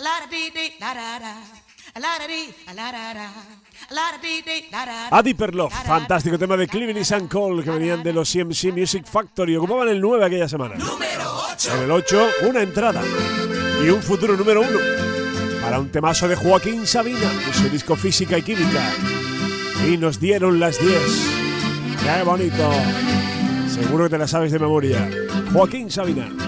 A Deeper Love, fantástico tema de Cleveland and Cole que venían de los CMC Music Factory, ocupaban el 9 aquella semana. En el 8, una entrada y un futuro número 1 para un temazo de Joaquín Sabina en su disco Física y Química. Y nos dieron las 10. ¡Qué bonito! Seguro que te la sabes de memoria. Joaquín Sabina.